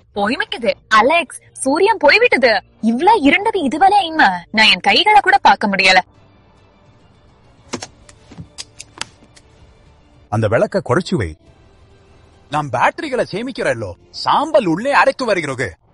போய்மிக்குது Alex, சூரியன் போய்விட்டது. இவ்ளோ இருண்டது இதுவரை இன்ம நான் என் கைகளை கூட பார்க்க முடியல. அந்த விளக்க குறைச்சு வை. நாம் பேட்டரிகளை சேமிக்கிறல்லோ, சாம்பல் உள்ளே அரைத்து வருகிறோம்.